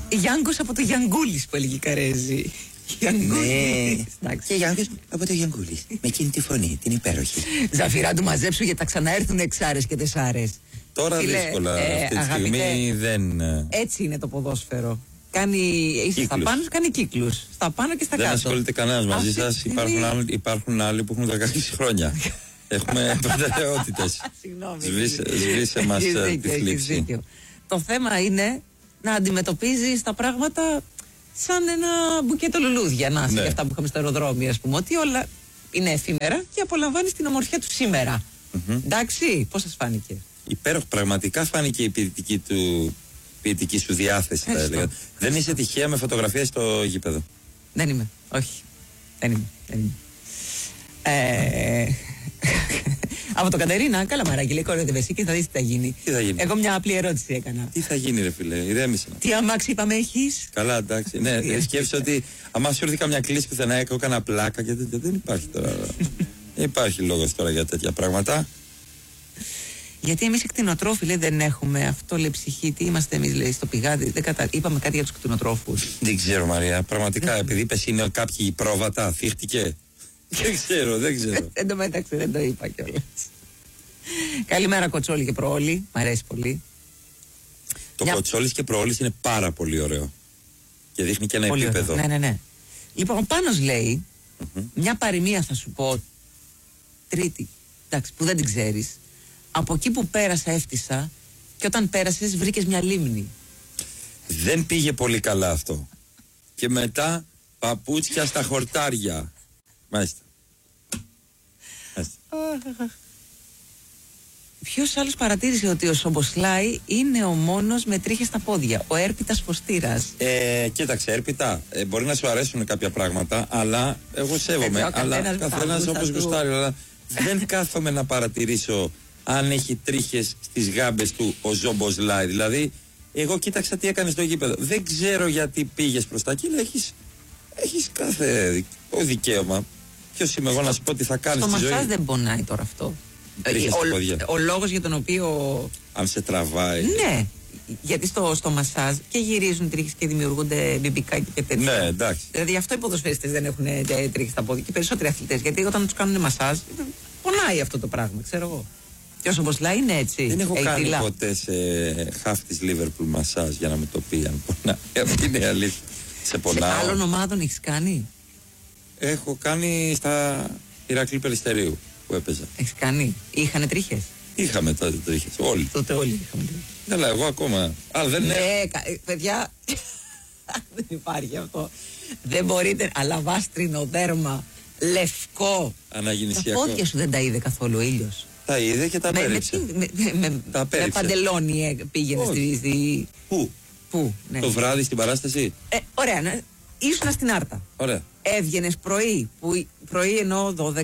Γιάνγκος από το Γιανγκούλης που έλεγε η Καρέζη. Ναι, και Γιάνγκος από το Γιανγκούλης. Με εκείνη τη φωνή, την υπέροχη. Ζαφυρά του μαζέψου γιατί θα ξαναέρθουν εξάρες και τεσσάρες. Τώρα δύσκολα αυτή τη στιγμή δεν... Έτσι είναι το ποδόσφαιρο. Είσαι στα πάνω, κάνει κύκλους. Στα πάνω και στα κάτω. Δεν ασχολείται κανένας μαζί σας. Υπάρχουν άλλοι που έχουν 16 χρόνια. Έχουμε προτεραιότητες. Σβήσε μας τη θλίψη. Το θέμα είναι να αντιμετωπίζεις τα πράγματα σαν ένα μπουκέτο λουλούδια. Να και αυτά που είχαμε στο αεροδρόμιο, ας πούμε. Ότι όλα είναι εφήμερα και απολαμβάνεις την ομορφιά του σήμερα. Εντάξει, πώς σας φάνηκε? Υπέροχο, πραγματικά φάνηκε η ποιητική σου διάθεση, θα έλεγα. Δεν είσαι τυχαία με φωτογραφίες στο γήπεδο? Δεν είμαι, όχι. Δεν είμαι. Από το Κατερίνα, καλά μαράκι, λέει κοροϊδεύεσαι εσύ και θα δεις τι θα γίνει. Τι θα γίνει? Εγώ μια απλή ερώτηση έκανα. Τι θα γίνει, ρε φίλε, ηρέμησε. Τι αμάξι είπαμε έχεις? Καλά, εντάξει. Ναι, σκέφτεσαι ότι άμα σου έρθει καμιά κλίση πουθενά, έκανα πλάκα και δεν υπάρχει τώρα. Δεν υπάρχει λόγος τώρα για τέτοια πράγματα. Γιατί εμείς οι κτηνοτρόφοι, λέει, δεν έχουμε αυτό, λέει, ψυχή. Τι είμαστε εμείς, λέει, στο πηγάδι? Είπαμε κάτι για τους κτηνοτρόφους. Δεν ξέρω, Μαρία. Πραγματικά, επειδή είπες είναι κάποιοι πρόβατα, θύχτηκε. Δεν ξέρω. Εν τω μεταξύ δεν το είπα κιόλας. Καλημέρα, Κοτσόλη και Προόλη. Μ' αρέσει πολύ. Το Κοτσόλης και Προόλης είναι πάρα πολύ ωραίο. Και δείχνει και ένα πολύ επίπεδο. Ναι. Λοιπόν, ο Πάνος λέει, μια παροιμία θα σου πω, τρίτη, εντάξει, που δεν την ξέρεις. Από εκεί που πέρασα έφτισα και όταν πέρασες βρήκες μια λίμνη. Δεν πήγε πολύ καλά αυτό. Και μετά παπούτσια στα χορτάρια. Μάλιστα. Ποιος άλλος παρατήρησε ότι ο Σομποσλάι είναι ο μόνος με τρίχες στα πόδια? Ο Έρπιτας Φωστήρας. Κοίταξε, Έρπιτα, μπορεί να σου αρέσουν κάποια πράγματα, αλλά εγώ σέβομαι. Αλλά καθένας όπως γουστάρει. Αλλά δεν κάθομαι να παρατηρήσω αν έχει τρίχες στις γάμπες του ο Σομποσλάι. Δηλαδή, εγώ κοίταξα τι έκανε στο γήπεδο. Δεν ξέρω γιατί πήγες προς τα εκεί, αλλά έχεις κάθε δικαίωμα. Ποιος είμαι εγώ να σου πω τι θα κάνεις στη ζωή? Στο μασάζ δεν πονάει τώρα αυτό? Ο λόγος για τον οποίο... Αν σε τραβάει. Ναι, γιατί στο μασάζ και γυρίζουν τρίχες και δημιουργούνται μπιμπικάκια και τέτοια. Ναι, εντάξει. Δηλαδή γι' αυτό οι ποδοσφαιριστές δεν έχουν τρίχες στα πόδια και περισσότεροι αθλητές. Γιατί όταν τους κάνουν μασάζ, πονάει αυτό το πράγμα, ξέρω εγώ. Και όσο πως λέει είναι έτσι. Δεν έχω κάνει ποτέ σε χαφ της Λίβερπουλ μασάζ για να με το πει αν πονάει. Αυτή είναι η αλήθεια. Σε πονάω. Σε άλλων ομάδων έχεις κάνει? Έχω κάνει στα Ηρακλή Περιστερίου που έπαιζα. Έχεις κάνει? Είχανε τρίχες? Είχαμε τότε τρίχες. Όλοι. Τότε όλοι είχαμε τρίχες. Αλλά εγώ ακόμα. Δεν παιδιά, δεν υπάρχει αυτό. Δεν μπορείτε, αλλά βάστρινο δέρμα, λευκό. Αναγεννησιακό. Τα πόδια σου δεν τα είδε καθόλου ο ήλιος? Τα είδε και τα πέριψε. Με παντελόνι πήγαινε στη... Πού? Ναι. Το βράδυ στην παράσταση. Ωραία, ναι. Ήσουν στην Άρτα. Ωραία. Έβγαινες πρωί εννοώ 12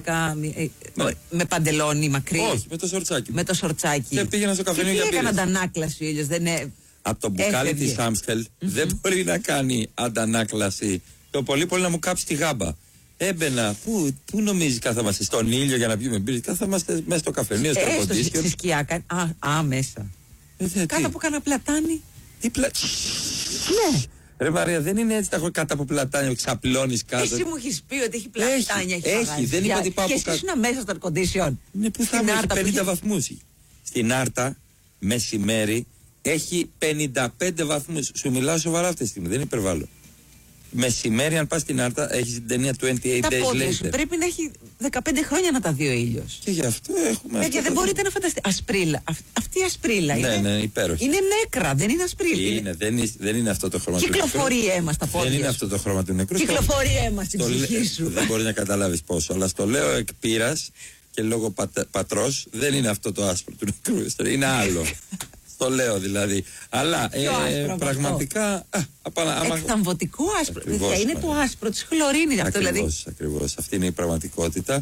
με παντελόνι μακρύ? Όχι, με το σορτσάκι. Και πήγαινα στο καφενείο για πήρες. Έκανε αντανάκλαση ο ήλιος, από το μπουκάλι της Άμστελ δεν μπορεί να κάνει αντανάκλαση. Το πολύ πολύ να μου κάψει τη γάμπα. Έμπαινα, πού νομίζεις κάθαμαστε? Στον ήλιο για να πιούμε μπύρες? Κάθαμαστε μέσα στο καφενείο, στο κοντίσιο. Στη σκιά, μέσα. Κάτω από κανένα πλατάνι. Τι Ναι. Ρε Μαρία, δεν είναι έτσι, τα έχω κάτω από πλατάνια, ξαπλώνεις κάτω. Εσύ μου έχεις πει ότι έχει πλατάνια. Έχει, δεν είπα ότι πάω από κάτω. Και εσύ ήσουν μέσα στο air condition. Ναι, που θα έχει 50 βαθμούς. Στην Άρτα, μεσημέρι, έχει 55 βαθμούς. Σου μιλάω σοβαρά αυτή τη στιγμή, δεν υπερβάλλω. Μεσημέρι, αν πας στην Άρτα, έχεις την ταινία 28 τα Days πόδια Later. Σου πρέπει να έχει 15 χρόνια να τα δει ο ήλιος. Και γι' αυτό έχουμε. Παιδιά, δεν μπορείτε να φανταστείτε. Ασπρίλα. Αυτή η ασπρίλα είναι. Ναι, υπέροχη. Είναι νέκρα, δεν είναι ασπρίλα. Δεν είναι αυτό το χρώμα του νεκρού. Κυκλοφορεί αίμα στα πόδια. Δεν είναι αυτό το χρώμα του νεκρού. Κυκλοφορεί αίμα στην ψυχή σου. Δεν μπορεί να καταλάβεις πόσο. Αλλά στο λέω εκ πείρας και λόγω πατρός, δεν είναι αυτό το άσπρο του νεκρού. Είναι άλλο. Το λέω δηλαδή. Αλλά πραγματικά. Εκθαμβωτικό άσπρο. Ακριβώς, είναι το άσπρο της χλωρίνης. Ακριβώς. Αυτή είναι η πραγματικότητα.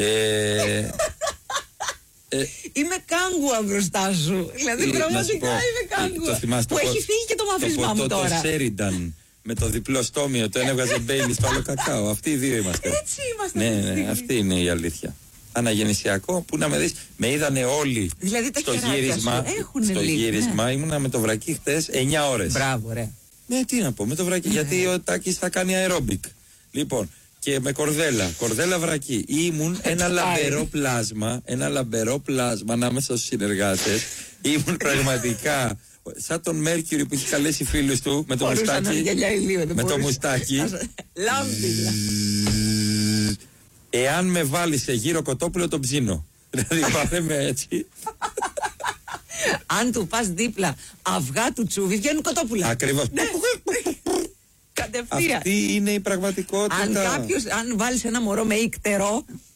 Είμαι κάγκουα μπροστά σου. Δηλαδή πραγματικά είμαι κάγκουα. Που έχει φύγει και το μαυρισμά μου τώρα. Το Σέρινταν με το διπλό στόμιο, το ένα έβγαζε Μπέιλι στο άλλο κακάο. Αυτοί οι δύο είμαστε. Έτσι είμαστε. Ναι, αυτή είναι η αλήθεια. Αναγεννησιακό, που να με δεις, με είδανε όλοι δηλαδή, στο γύρισμα. Στο γύρισμα ήμουνα με το βρακί χτες 9 ώρες. Μπράβο, ρε. Ναι, τι να πω, με το βρακί. Γιατί ο Τάκης θα κάνει αερόμπικ. Λοιπόν, και με κορδέλα βρακί. Ήμουν ένα λαμπερό πλάσμα ανάμεσα στους συνεργάτες. Ήμουν πραγματικά σαν τον Μέρκιουρι που έχει καλέσει φίλους του με το μουστάκι. Με το μουστάκι. Λάμπη. Εάν με βάλει σε γύρο κοτόπουλο, τον ψήνω. Δηλαδή πάρε με έτσι. Αν του πας δίπλα αυγά του τσούβι, βγαίνουν κοτόπουλα. Ακριβώς. Κατευθείαν. Αυτή είναι η πραγματικότητα. Αν βάλεις ένα μωρό με ίκτερο,